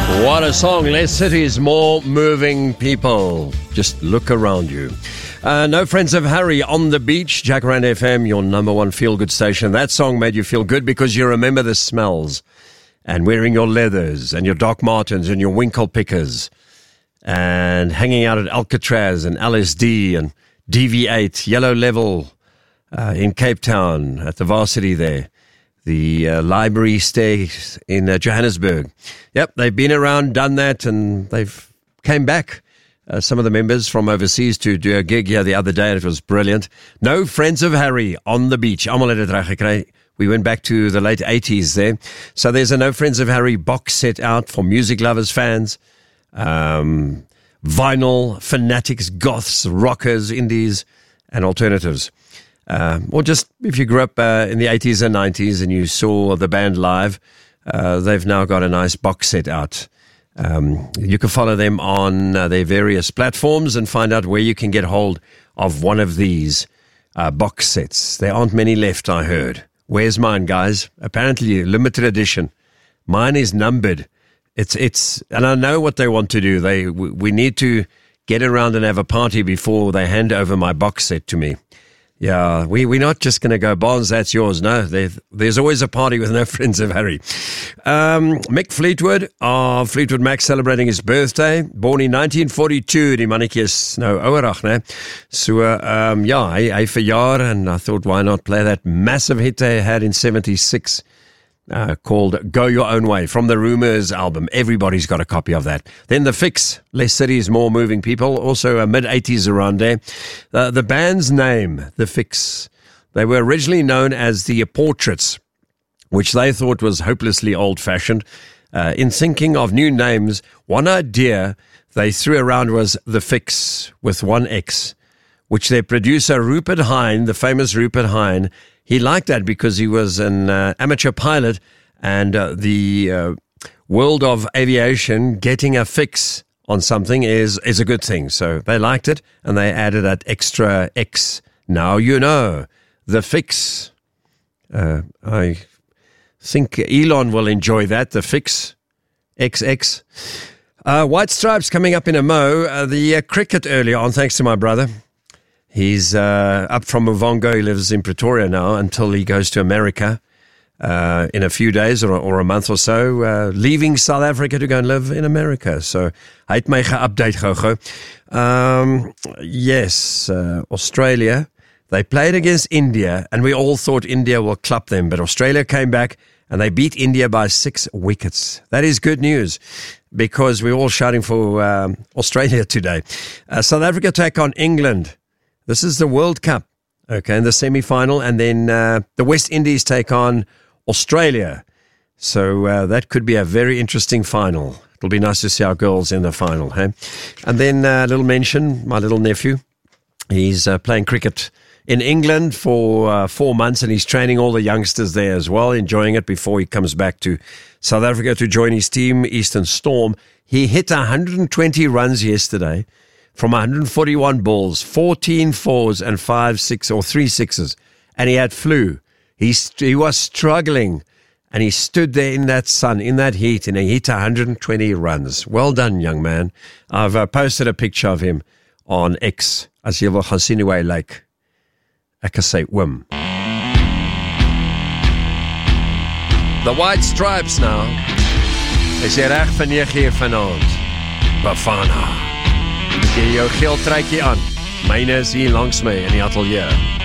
What a song. Less cities, more moving people. Just look around you. No Friends of Harry on the beach. Jacaranda FM, your number one feel-good station. That song made you feel good because you remember the smells and wearing your leathers and your Doc Martens and your Winkle pickers and hanging out at Alcatraz and LSD and DV8, Yellow Level in Cape Town at the Varsity there. The library stay in Johannesburg. Yep, they've been around, done that, and they've came back. Some of the members from overseas to do a gig here the other day, and it was brilliant. No Friends of Harry on the beach. We went back to the late 80s there. So there's a No Friends of Harry box set out for music lovers, fans, vinyl, fanatics, goths, rockers, indies, and alternatives. Or just if you grew up in the 80s and 90s and you saw the band live, they've now got a nice box set out. You can follow them on their various platforms and find out where you can get hold of one of these box sets. There aren't many left, I heard. Where's mine, guys? Apparently limited edition. Mine is numbered. It's and I know what they want to do. We need to get around and have a party before they hand over my box set to me. Yeah, we're not just going to go, Bonds, that's yours. No, there's always a party with No Friends of Harry. Mick Fleetwood of Fleetwood Mac celebrating his birthday. Born in 1942, die mannetjie is nou ouerag, né? So, hy verjaar, and I thought, why not play that massive hit they had in 76, called Go Your Own Way, from the Rumours album. Everybody's got a copy of that. Then The Fix, Less Cities, More Moving People, also mid-80s around there. The band's name, The Fix, they were originally known as The Portraits, which they thought was hopelessly old-fashioned. In thinking of new names, one idea they threw around was The Fix with one X, which their producer Rupert Hine, the famous Rupert Hine, he liked that because he was an amateur pilot, and the world of aviation, getting a fix on something is a good thing. So they liked it, and they added that extra X. Now you know, The Fix. I think Elon will enjoy that, The Fix, XX. White Stripes coming up in a mo. The cricket earlier on, thanks to my brother. He's up from Muvongo. He lives in Pretoria now until he goes to America in a few days or a month or so, leaving South Africa to go and live in America. So, hy het my ge-update gou. Yes, Australia, they played against India, and we all thought India will club them, but Australia came back and they beat India by 6 wickets. That is good news, because we're all shouting for Australia today. South Africa take on England. This is the World Cup, okay, in the semi-final, and then the West Indies take on Australia. So that could be a very interesting final. It'll be nice to see our girls in the final, hey? And then a little mention, my little nephew, he's playing cricket in England for 4 months, and he's training all the youngsters there as well, enjoying it before he comes back to South Africa to join his team, Eastern Storm. He hit 120 runs yesterday, from 141 balls, 14 fours and 3 sixes, and he had flu. He was struggling, and he stood there in that sun, in that heat, and he hit 120 runs. Well done, young man. I've posted a picture of him on X, as jy wil gaan sien hoe hy lyk. Ek is sy oom. The White Stripes now. Is jy reg vir 9 uur vanaand? Bafana. Gee jou geel truitjie aan. Myne is hier langs my in die ateljee.